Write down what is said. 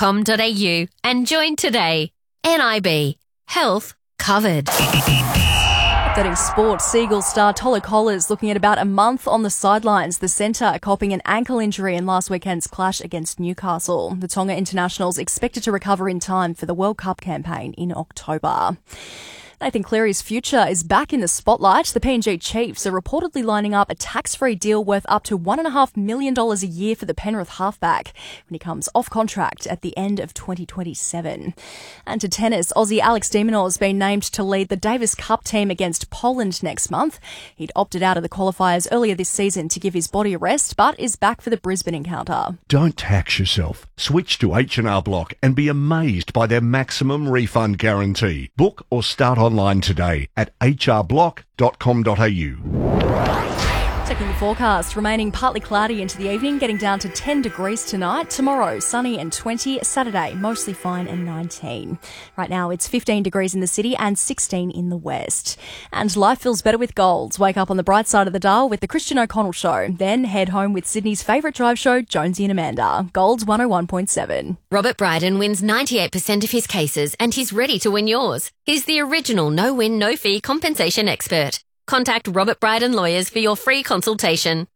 nib.com.au and join today. NIB. Health covered. Updating sport, Seagulls star Tolo Collars looking at about a month on the sidelines. The centre coping an ankle injury in last weekend's clash against Newcastle. The Tonga internationals expected to recover in time for the World Cup campaign in October. Nathan Cleary's future is back in the spotlight. The PNG Chiefs are reportedly lining up a tax-free deal worth up to $1.5 million a year for the Penrith halfback when he comes off contract at the end of 2027. And to tennis, Aussie Alex de Minaur has been named to lead the Davis Cup team against Poland next month. He'd opted out of the qualifiers earlier this season to give his body a rest, but is back for the Brisbane encounter. Don't tax yourself. Switch to H&R Block and be amazed by their maximum refund guarantee. Book or start online today at hrblock.com.au. Checking the forecast, remaining partly cloudy into the evening, getting down to 10 degrees tonight. Tomorrow, sunny and 20. Saturday, mostly fine and 19. Right now, it's 15 degrees in the city and 16 in the west. And life feels better with Golds. Wake up on the bright side of the dial with the Christian O'Connell Show. Then head home with Sydney's favourite drive show, Jonesy and Amanda. Golds 101.7. Robert Bryden wins 98% of his cases and he's ready to win yours. He's the original no-win, no-fee compensation expert. Contact Robert Bryden Lawyers for your free consultation.